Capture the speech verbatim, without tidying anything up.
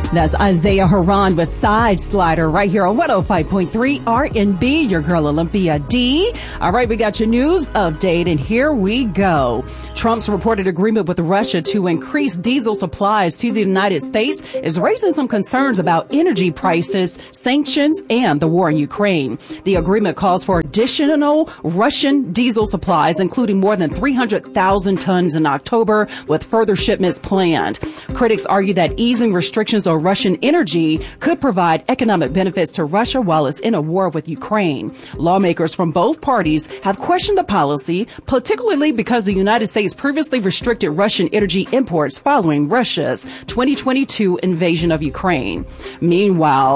That's Isaiah Haran with Side Slider right here on one oh five point three R and B, your girl Olympia D. All right, we got your news update, and here we go. Trump's reported agreement with Russia to increase diesel supplies to the United States is raising some concerns about energy prices, sanctions, and the war in Ukraine. The agreement calls for additional Russian diesel supplies, including more than three hundred thousand tons in October, with further shipments planned. Critics argue that easing restrictions on Russian energy could provide economic benefits to Russia while it's in a war with Ukraine. Lawmakers from both parties have questioned the policy, particularly because the United States previously restricted Russian energy imports following Russia's twenty twenty-two invasion of Ukraine. Meanwhile,